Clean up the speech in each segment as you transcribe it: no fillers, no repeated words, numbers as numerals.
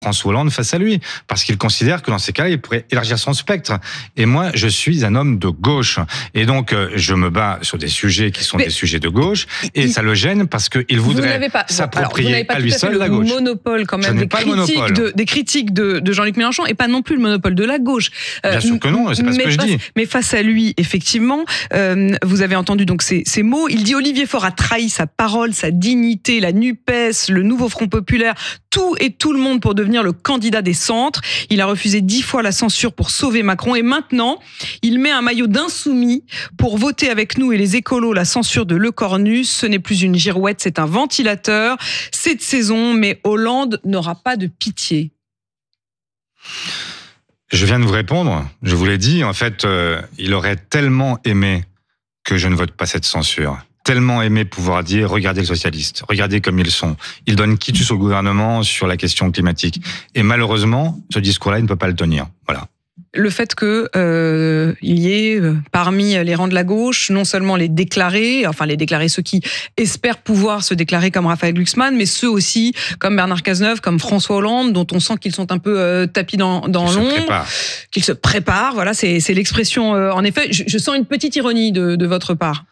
François Hollande face à lui, parce qu'il considère que dans ces cas-là, il pourrait élargir son spectre. Et moi, je suis un homme de gauche. Et donc, je me bats sur des sujets qui sont des sujets de gauche, et ça le gêne parce qu'il voudrait s'approprier à lui seul la gauche. Vous n'avez pas tout à fait le monopole quand même des critiques de Jean-Luc Mélenchon, et pas non plus le monopole de la gauche. Bien sûr que non, c'est pas ce que je dis. Mais face à lui, effectivement, vous avez entendu donc ces mots. Il dit Olivier Faure a trahi sa parole, sa dignité, la NUPES, le nouveau Front Populaire, tout et tout le monde pour devenir le candidat des centres. Il a refusé 10 fois la censure pour sauver Macron et maintenant, il met un maillot d'insoumis pour voter avec nous et les écolos la censure de Le Cornu. Ce n'est plus une girouette, c'est un ventilateur. C'est de saison, mais Hollande n'aura pas de pitié. Je viens de vous répondre. Je vous l'ai dit, en fait, il aurait tellement aimé que je ne vote pas cette censure. Tellement aimé pouvoir dire, regardez les socialistes, regardez comme ils sont. Ils donnent quitus au gouvernement sur la question climatique. Et malheureusement, ce discours-là, il ne peut pas le tenir. Voilà. Le fait que il y ait parmi les rangs de la gauche non seulement les déclarés, ceux qui espèrent pouvoir se déclarer comme Raphaël Glucksmann, mais ceux aussi comme Bernard Cazeneuve, comme François Hollande, dont on sent qu'ils sont un peu tapis dans l'ombre, qu'ils se préparent. Voilà, c'est l'expression. En effet, je sens une petite ironie de votre part.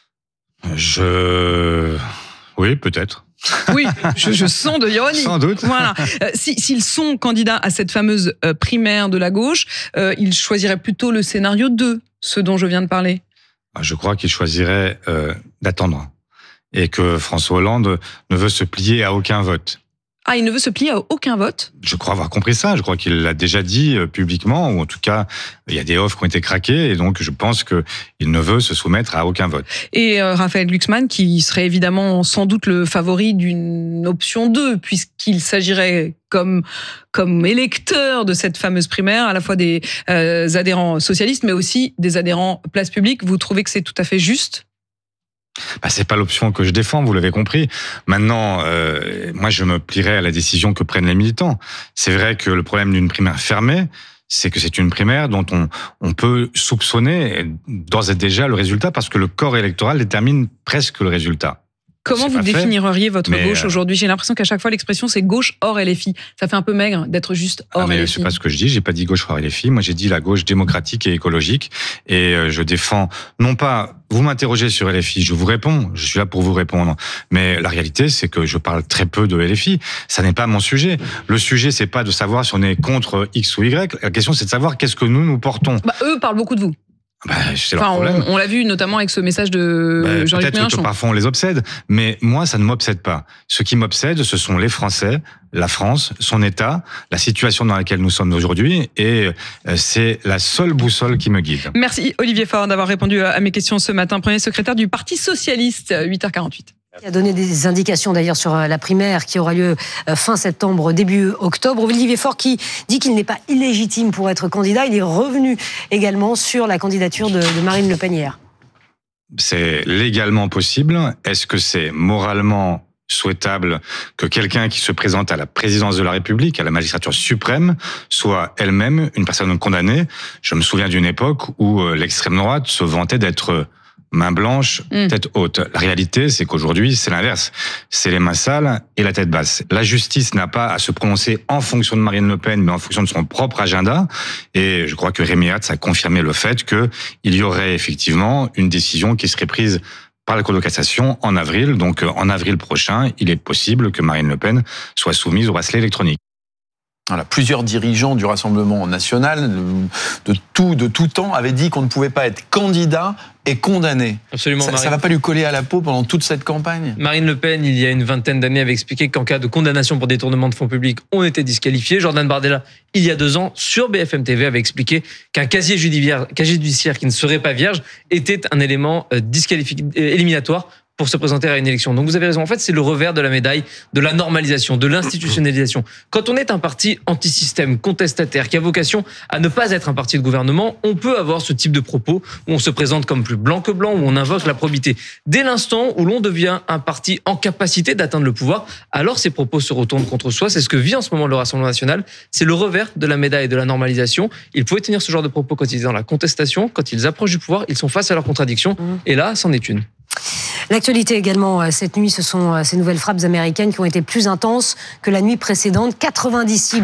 Oui, peut-être. Oui, je sens de l'ironie. Sans doute. Voilà. S'ils sont candidats à cette fameuse primaire de la gauche, ils choisiraient plutôt le scénario 2, ce dont je viens de parler. Je crois qu'ils choisiraient d'attendre. Et que François Hollande ne veut se plier à aucun vote. Ah, il ne veut se plier à aucun vote ? Je crois avoir compris ça. Je crois qu'il l'a déjà dit publiquement, ou en tout cas, il y a des offres qui ont été craquées, et donc je pense qu'il ne veut se soumettre à aucun vote. Et Raphaël Glucksmann, qui serait évidemment sans doute le favori d'une option 2, puisqu'il s'agirait comme électeur de cette fameuse primaire, à la fois des adhérents socialistes, mais aussi des adhérents Place Publique. Vous trouvez que c'est tout à fait juste ? C'est pas l'option que je défends, vous l'avez compris. Maintenant, moi, je me plierai à la décision que prennent les militants. C'est vrai que le problème d'une primaire fermée, c'est que c'est une primaire dont on peut soupçonner d'ores et déjà le résultat, parce que le corps électoral détermine presque le résultat. Comment vous définiriez votre gauche aujourd'hui ? J'ai l'impression qu'à chaque fois, l'expression, c'est gauche hors LFI. Ça fait un peu maigre d'être juste hors LFI. C'est pas ce que je dis. J'ai pas dit gauche hors LFI. Moi, j'ai dit la gauche démocratique et écologique. Et je défends, non pas, vous m'interrogez sur LFI, je vous réponds. Je suis là pour vous répondre. Mais la réalité, c'est que je parle très peu de LFI. Ça n'est pas mon sujet. Le sujet, c'est pas de savoir si on est contre X ou Y. La question, c'est de savoir qu'est-ce que nous portons. Eux parlent beaucoup de vous. C'est leur problème. On l'a vu notamment avec ce message de Jean-Luc Mélenchon. Peut-être que parfois on les obsède, mais moi ça ne m'obsède pas. Ce qui m'obsède, ce sont les Français, la France, son État, la situation dans laquelle nous sommes aujourd'hui, et c'est la seule boussole qui me guide. Merci Olivier Faure d'avoir répondu à mes questions ce matin, premier secrétaire du Parti Socialiste, 8h48. Il a donné des indications d'ailleurs sur la primaire qui aura lieu fin septembre, début octobre. Olivier Faure qui dit qu'il n'est pas illégitime pour être candidat. Il est revenu également sur la candidature de Marine Le Pen hier. C'est légalement possible. Est-ce que c'est moralement souhaitable que quelqu'un qui se présente à la présidence de la République, à la magistrature suprême, soit elle-même une personne condamnée ? Je me souviens d'une époque où l'extrême droite se vantait d'être main blanche, tête haute. La réalité, c'est qu'aujourd'hui, c'est l'inverse. C'est les mains sales et la tête basse. La justice n'a pas à se prononcer en fonction de Marine Le Pen, mais en fonction de son propre agenda. Et je crois que Rémi Hatz a confirmé le fait qu'il y aurait effectivement une décision qui serait prise par la Cour de cassation en avril. Donc, en avril prochain, il est possible que Marine Le Pen soit soumise au bracelet électronique. Voilà, plusieurs dirigeants du Rassemblement national de tout temps avaient dit qu'on ne pouvait pas être candidat et condamné. Absolument. Ça ne va pas lui coller à la peau pendant toute cette campagne. Marine Le Pen, il y a une vingtaine d'années, avait expliqué qu'en cas de condamnation pour détournement de fonds publics, on était disqualifié. Jordan Bardella, il y a 2 ans, sur BFM TV, avait expliqué qu'un casier judiciaire qui ne serait pas vierge était un élément éliminatoire pour se présenter à une élection. Donc vous avez raison, en fait, c'est le revers de la médaille de la normalisation, de l'institutionnalisation. Quand on est un parti anti-système, contestataire, qui a vocation à ne pas être un parti de gouvernement, on peut avoir ce type de propos où on se présente comme plus blanc que blanc, où on invoque la probité. Dès l'instant où l'on devient un parti en capacité d'atteindre le pouvoir, alors ces propos se retournent contre soi. C'est ce que vit en ce moment le Rassemblement national. C'est le revers de la médaille de la normalisation. Ils pouvaient tenir ce genre de propos quand ils étaient dans la contestation, quand ils approchent du pouvoir, ils sont face à leurs contradictions. Et là, c'en est une. L'actualité également cette nuit, ce sont ces nouvelles frappes américaines qui ont été plus intenses que la nuit précédente. 90 cibles